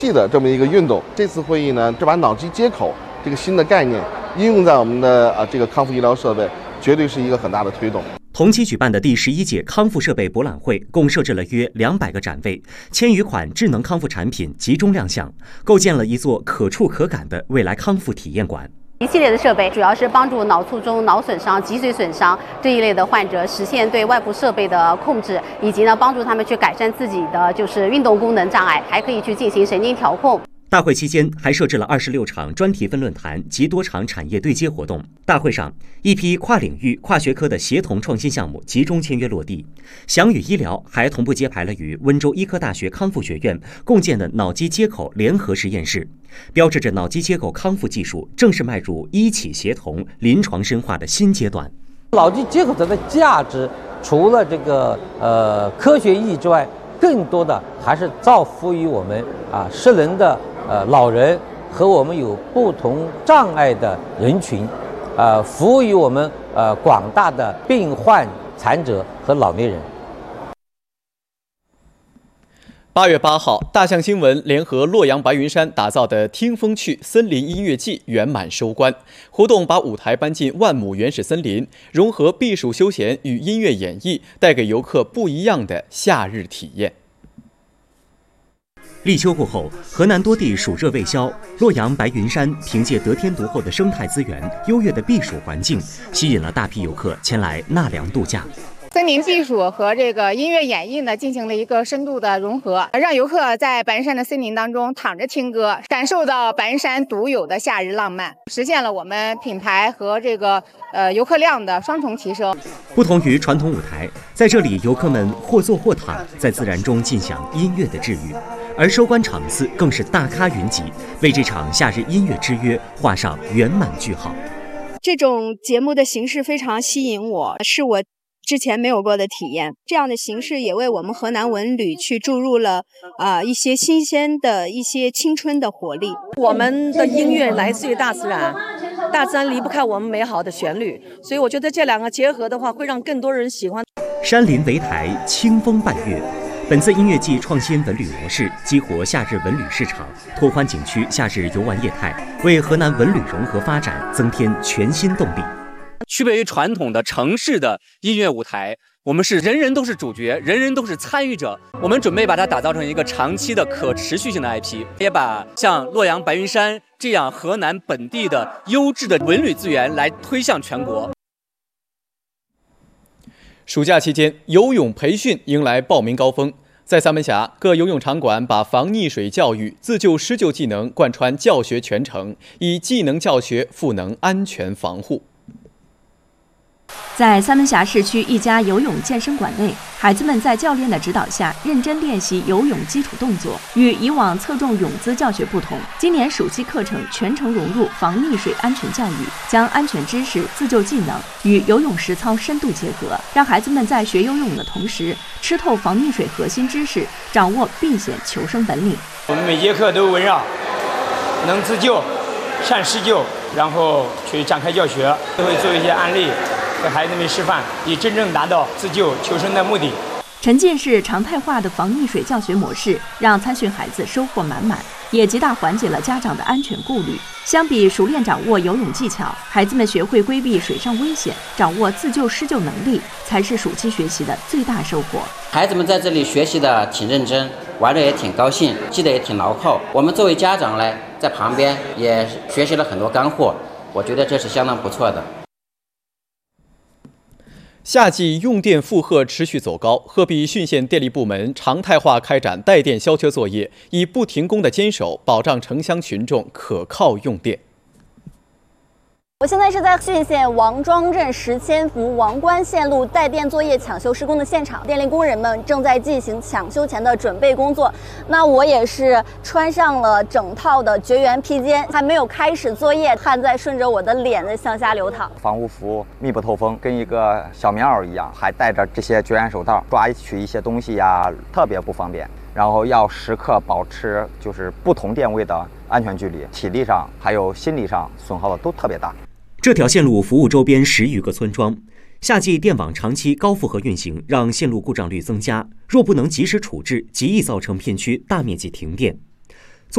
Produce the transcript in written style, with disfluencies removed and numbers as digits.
的这么一个运动。这次会议呢，这把脑机接口这个新的概念应用在我们的这个康复医疗设备，绝对是一个很大的推动。 同期举办的第11届康复设备博览会共设置了约200个展位，1000余款智能康复产品集中亮相，构建了一座可触可感的未来康复体验馆。 一系列的设备主要是帮助脑卒中、脑损伤、脊髓损伤这一类的患者实现对外部设备的控制，以及呢帮助他们去改善自己的运动功能障碍，还可以去进行神经调控。 大会期间还设置了26场专题分论坛及多场产业对接活动。大会上，一批跨领域、跨学科的协同创新项目集中签约落地。翔宇医疗还同步揭牌了与温州医科大学康复学院共建的脑机接口联合实验室，标志着脑机接口康复技术正式迈入医企协同、临床深化的新阶段。 脑机接口它的价值，除了这个科学意义之外，更多的还是造福于我们失能的老人和我们有不同障碍的人群，服务于我们广大的病患、残者和老年人。 8月8号，大象新闻联合洛阳白云山打造的听风趣森林音乐季圆满收官。活动把舞台搬进万亩原始森林，融合避暑休闲与音乐演绎，带给游客不一样的夏日体验。 立秋过后，河南多地暑热未消，洛阳白云山凭借得天独厚的生态资源、优越的避暑环境，吸引了大批游客前来纳凉度假。 森林避暑和这个音乐演绎呢，进行了一个深度的融合，让游客在白云山的森林当中躺着听歌，感受到白云山独有的夏日浪漫，实现了我们品牌和这个游客量的双重提升。 不同于传统舞台，在这里游客们或坐或躺，在自然中尽享音乐的治愈。而收官场次更是大咖云集，为这场夏日音乐之约画上圆满句号。 这种节目的形式非常吸引我，是我之前没有过的体验。这样的形式也为我们河南文旅去注入了一些新鲜的一些青春的活力。 我们的音乐来自于大自然，大自然离不开我们美好的旋律，所以我觉得这两个结合的话，会让更多人喜欢。 山林为台，清风伴月。本次音乐季创新文旅模式，激活夏日文旅市场，拓宽景区夏日游玩业态，为河南文旅融合发展增添全新动力。 区别于传统的城市的音乐舞台，我们是人人都是主角，人人都是参与者。我们准备把它打造成一个长期的可持续性的 IP， 也把像洛阳白云山这样河南本地的优质的文旅资源来推向全国。 暑假期间，游泳培训迎来报名高峰。在三门峡，各游泳场馆把防溺水教育、自救施救技能贯穿教学全程，以技能教学赋能安全防护。 在三门峡市区一家游泳健身馆内，孩子们在教练的指导下认真练习游泳基础动作。与以往侧重泳姿教学不同，今年暑期课程全程融入防溺水安全教育，将安全知识、自救技能与游泳实操深度结合，让孩子们在学游泳的同时，吃透防溺水核心知识，掌握避险求生本领。 我们每节课都围绕能自救、善施救，然后去展开教学，都会做一些案例给孩子们示范，以真正达到自救求生的目的。 沉浸式常态化的防溺水教学模式，让参训孩子收获满满，也极大缓解了家长的安全顾虑。相比熟练掌握游泳技巧，孩子们学会规避水上危险，掌握自救施救能力，才是暑期学习的最大收获。 孩子们在这里学习的挺认真，玩的也挺高兴，记得也挺牢靠。我们作为家长呢，在旁边也学习了很多干货，我觉得这是相当不错的。 夏季用电负荷持续走高，鹤壁浚县电力部门常态化开展带电消车作业，以不停工的坚守，保障城乡群众可靠用电。 我现在是在浚县王庄镇10千伏王关线路带电作业抢修施工的现场，电力工人们正在进行抢修前的准备工作。那我也是穿上了整套的绝缘披肩，还没有开始作业，汗在顺着我的脸在向下流淌。 防护服密不透风，跟一个小棉袄一样，还戴着这些绝缘手套，抓取一些东西呀，特别不方便。然后要时刻保持就是不同电位的安全距离，体力上还有心理上损耗的都特别大。 这条线路服务周边10余个村庄，夏季电网长期高负荷运行，让线路故障率增加。若不能及时处置，极易造成片区大面积停电。